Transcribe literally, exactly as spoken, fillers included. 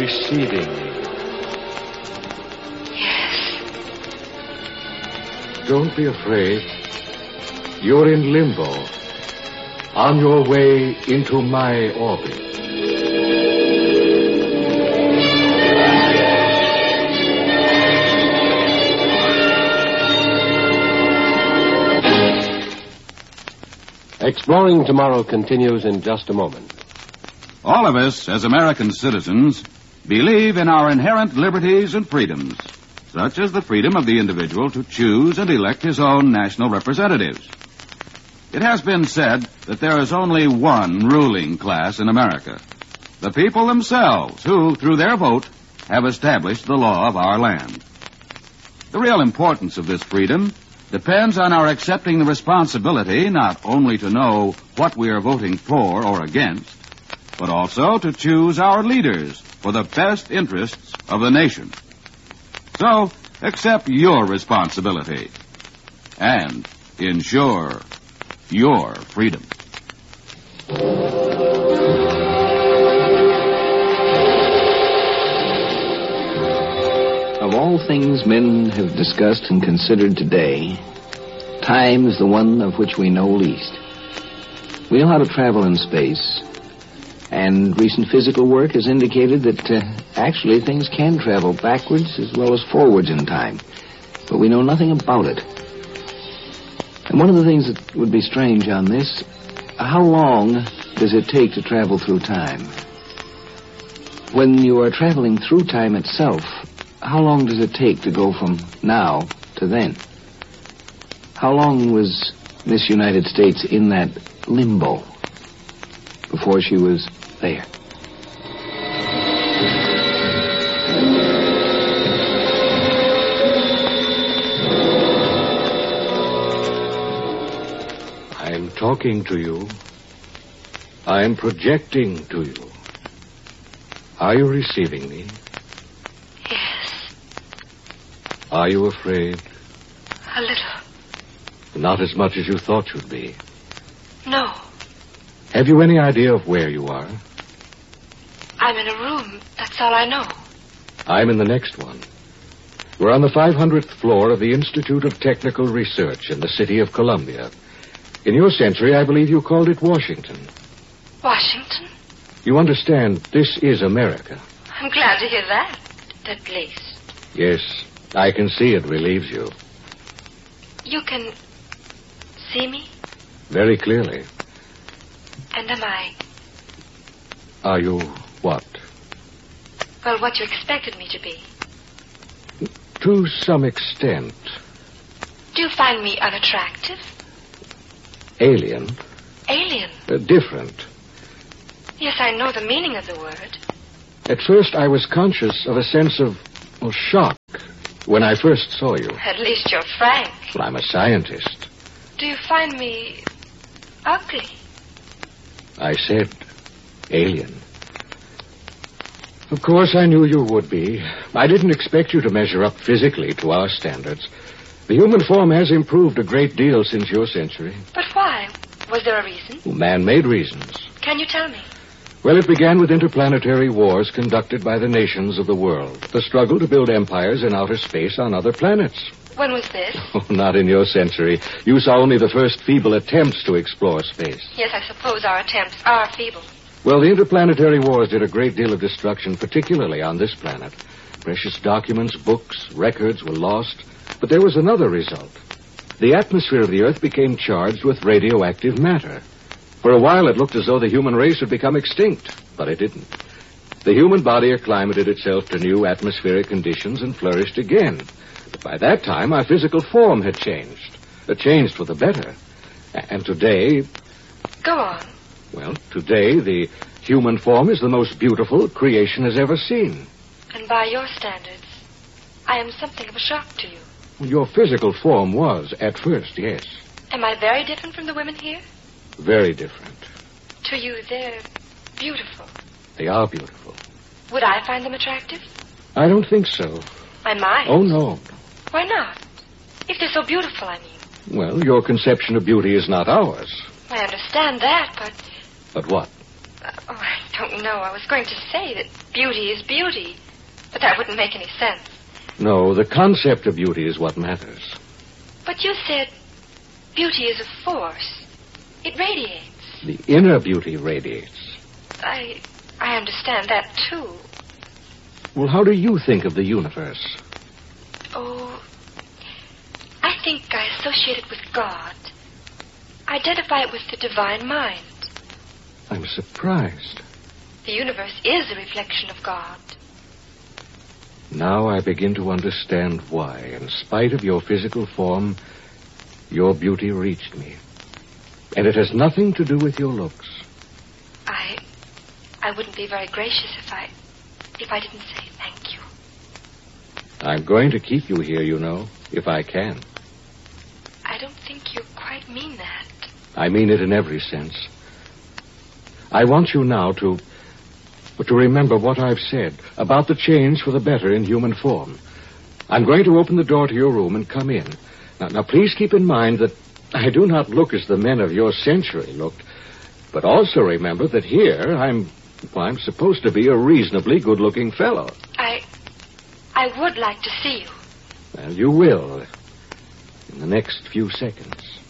receiving me? Yes. Don't be afraid. You're in limbo, on your way into my orbit. Exploring Tomorrow continues in just a moment. All of us, as American citizens, believe in our inherent liberties and freedoms, such as the freedom of the individual to choose and elect his own national representatives. It has been said that there is only one ruling class in America, the people themselves, who, through their vote, have established the law of our land. The real importance of this freedom depends on our accepting the responsibility not only to know what we are voting for or against, but also to choose our leaders for the best interests of the nation. So, accept your responsibility and ensure your freedom. Of all things men have discussed and considered today, time is the one of which we know least. We know how to travel in space, and recent physical work has indicated that uh, actually things can travel backwards as well as forwards in time, but we know nothing about it. And one of the things that would be strange on this, how long does it take to travel through time? When you are traveling through time itself, how long does it take to go from now to then? How long was Miss United States in that limbo before she was there? I'm talking to you. I'm projecting to you. Are you receiving me? Yes. Are you afraid? A little. Not as much as you thought you'd be. No. Have you any idea of where you are? I'm in a room. That's all I know. I'm in the next one. We're on the five hundredth floor of the Institute of Technical Research in the city of Columbia. In your century, I believe you called it Washington. Washington? You understand, this is America. I'm glad to hear that, at least. Yes, I can see it relieves you. You can see me? Very clearly. And am I? Are you what? Well, what you expected me to be. To some extent. Do you find me unattractive? Alien. Alien? Uh, different. Yes, I know the meaning of the word. At first, I was conscious of a sense of well, shock when I first saw you. At least you're frank. Well, I'm a scientist. Do you find me ugly? I said alien. Of course, I knew you would be. I didn't expect you to measure up physically to our standards. The human form has improved a great deal since your century. But why? Was there a reason? Man-made reasons. Can you tell me? Well, it began with interplanetary wars conducted by the nations of the world. The struggle to build empires in outer space on other planets. When was this? Oh, not in your century. You saw only the first feeble attempts to explore space. Yes, I suppose our attempts are feeble. Well, the interplanetary wars did a great deal of destruction, particularly on this planet. Precious documents, books, records were lost. But there was another result. The atmosphere of the Earth became charged with radioactive matter. For a while, it looked as though the human race had become extinct, but it didn't. The human body acclimated itself to new atmospheric conditions and flourished again. But by that time, our physical form had changed. It changed for the better. And today... Go on. Well, today, the human form is the most beautiful creation has ever seen. And by your standards, I am something of a shock to you. Your physical form was, at first, yes. Am I very different from the women here? Very different. To you, they're beautiful. They are beautiful. Would I find them attractive? I don't think so. I might. Oh, no. Why not? If they're so beautiful, I mean. Well, your conception of beauty is not ours. I understand that, but... But what? Uh, oh, I don't know. I was going to say that beauty is beauty, but that wouldn't make any sense. No, the concept of beauty is what matters. But you said beauty is a force. It radiates. The inner beauty radiates. I I understand that, too. Well, how do you think of the universe? Oh, I think I associate it with God. Identify it with the divine mind. I'm surprised. The universe is a reflection of God. Now I begin to understand why, in spite of your physical form, your beauty reached me. And it has nothing to do with your looks. I... I wouldn't be very gracious if I... if I didn't say thank you. I'm going to keep you here, you know, if I can. I don't think you quite mean that. I mean it in every sense. I want you now to... to remember what I've said about the change for the better in human form. I'm going to open the door to your room and come in. Now, now, please keep in mind that I do not look as the men of your century looked, but also remember that here I'm... well, I'm supposed to be a reasonably good-looking fellow. I... I would like to see you. Well, you will. In the next few seconds.